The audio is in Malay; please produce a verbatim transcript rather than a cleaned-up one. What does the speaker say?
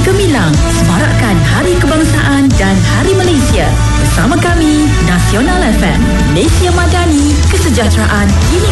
gemilang semarakkan Hari Kebangsaan dan Hari Malaysia. Bersama kami, Nasional F M, Malaysia Madani, kesejahteraan ini